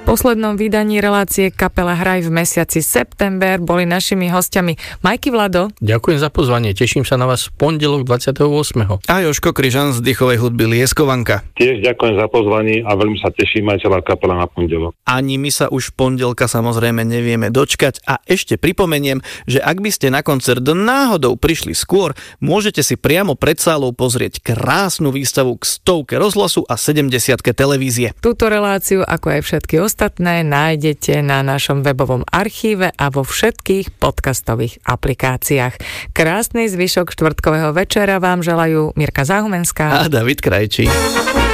poslednom vydaní relácie Kapela Hraj v mesiaci september boli našimi hostiami Majky Vlado. Ďakujem za pozvanie, teším sa na vás v pondelok 28. A Jožko Kryžan z dýchovej hudby Lieskovanka. Tiež ďakujem za pozvanie a veľmi sa teším aj celá kapela na pondelok. Ani my sa už pondelka samozrejme nevieme dočkať a ešte pripomeniem, že ak by ste na koncert náhodou prišli skôr, môžete si priamo pred sálou pozrieť krásnu výstavu k 100 rozhlasu a 70 televízie. Túto reláciu, ako aj všetky ostatné, nájdete na našom webovom archíve a vo všetkých podcastových aplikáciách. Krásny zvyšok štvrtkového večera vám želajú Mirka Záhumenská a David Krajčí.